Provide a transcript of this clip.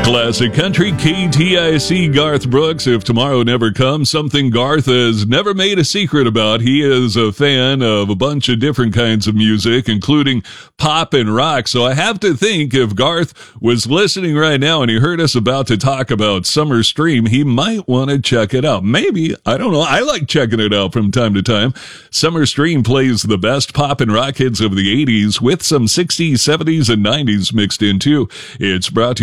Classic Country, KTIC, Garth Brooks. If tomorrow never comes, something Garth has never made a secret about. He is a fan of a bunch of different kinds of music, including pop and rock. So I have to think if Garth was listening right now and he heard us about to talk about Summer Stream, he might want to check it out. Maybe. I don't know. I like checking it out from time to time. Summer Stream plays the best pop and rock hits of the 80s with some 60s, 70s, and 90s mixed in too. It's brought to